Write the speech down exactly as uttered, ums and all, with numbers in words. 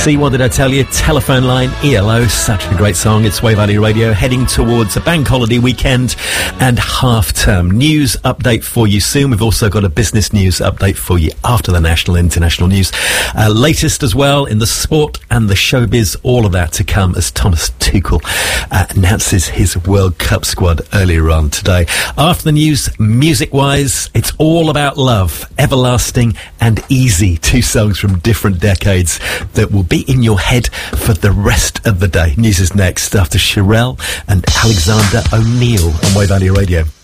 See, what did I tell you? Telephone Line, E L O, such a great song. It's Wave Valley Radio, heading towards a bank holiday weekend and half-term. News update for you soon. We've also got a business news update for you after the national international news. Uh, latest as well in the sport and the showbiz, all of that to come as Thomas Tuchel uh, announces his World Cup squad earlier on today. After the news, music-wise, it's all about love, everlasting and easy. Two songs from different decades that will be in your head for the rest of the day. News is next after Sherelle and Alexander O'Neill on Wave Valley Radio.